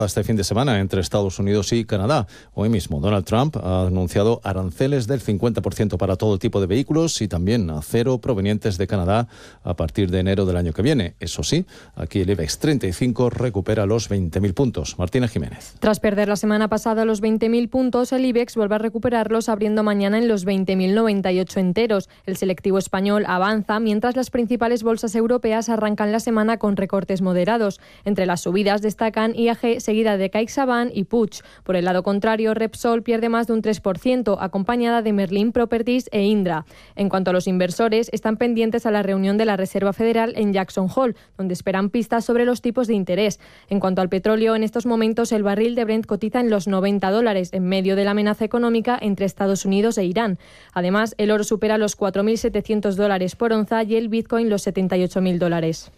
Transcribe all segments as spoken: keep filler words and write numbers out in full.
Este fin de semana entre Estados Unidos y Canadá. Hoy mismo Donald Trump ha anunciado aranceles del cincuenta por ciento para todo tipo de vehículos y también a cero provenientes de Canadá a partir de enero del año que viene. Eso sí, aquí el IBEX treinta y cinco recupera los veinte mil puntos. Martina Jiménez. Tras perder la semana pasada los veinte mil puntos, el IBEX vuelve a recuperarlos abriendo mañana en los veinte mil noventa y ocho enteros. El selectivo español avanza mientras las principales bolsas europeas arrancan la semana con recortes moderados. Entre las subidas destacan I A G, seguida de CaixaBank y Puig. Por el lado contrario, Repsol pierde más de un tres por ciento, acompañada de Merlin Properties e Indra. En cuanto a los inversores, están pendientes a la reunión de la Reserva Federal en Jackson Hole, donde esperan pistas sobre los tipos de interés. En cuanto al petróleo, en estos momentos el barril de Brent cotiza en los noventa dólares, en medio de la amenaza económica entre Estados Unidos e Irán. Además, el oro supera los cuatro mil setecientos dólares por onza y el Bitcoin los setenta y ocho mil dólares.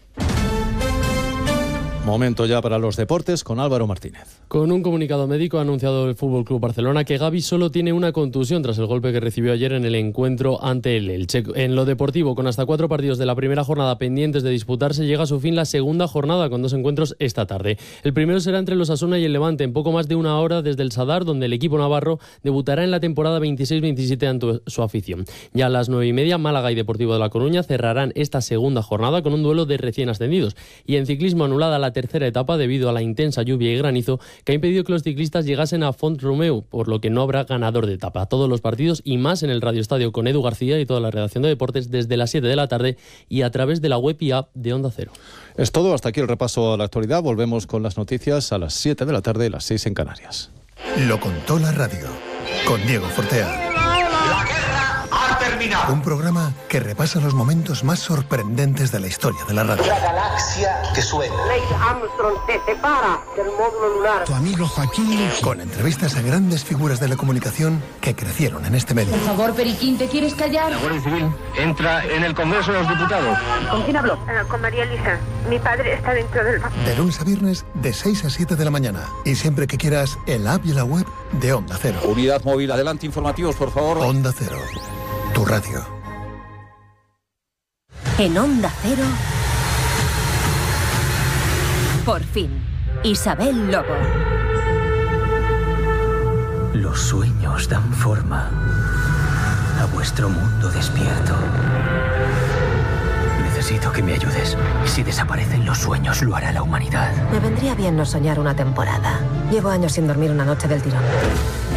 Momento ya para los deportes con Álvaro Martínez. Con un comunicado médico ha anunciado el F C Barcelona que Gavi solo tiene una contusión tras el golpe que recibió ayer en el encuentro ante el Elche. En lo deportivo, con hasta cuatro partidos de la primera jornada pendientes de disputarse, llega a su fin la segunda jornada con dos encuentros esta tarde. El primero será entre los Osasuna y el Levante en poco más de una hora desde el Sadar, donde el equipo navarro debutará en la temporada veintiséis veintisiete ante su afición. Ya a las nueve y media, Málaga y Deportivo de La Coruña cerrarán esta segunda jornada con un duelo de recién ascendidos. Y en ciclismo, anulada la tercera etapa debido a la intensa lluvia y granizo que ha impedido que los ciclistas llegasen a Font-Romeu, por lo que no habrá ganador de etapa. Todos los partidos y más en el Radio Estadio con Edu García y toda la redacción de deportes desde las siete de la tarde y a través de la web y app de Onda Cero. Es todo, hasta aquí el repaso a la actualidad. Volvemos con las noticias a las siete de la tarde, las seis en Canarias. Lo contó la radio con Diego Fortea. Un programa que repasa los momentos más sorprendentes de la historia de la radio. La galaxia que suena. Neil Armstrong se separa del módulo lunar. Tu amigo Joaquín. Con entrevistas a grandes figuras de la comunicación que crecieron en este medio. Por favor, Periquín, ¿te quieres callar? La Guardia Civil entra en el Congreso de los Diputados. ¿Con quién hablo? Uh, con María Elisa. Mi padre está dentro del... De lunes a viernes, de seis a siete de la mañana. Y siempre que quieras, el app y la web de Onda Cero. Unidad móvil, adelante, informativos, por favor. Onda Cero. Tu radio. En Onda Cero, por fin, Isabel Lobo. Los sueños dan forma a vuestro mundo despierto. Necesito que me ayudes. Si desaparecen los sueños, lo hará la humanidad. Me vendría bien no soñar una temporada. Llevo años sin dormir una noche del tirón.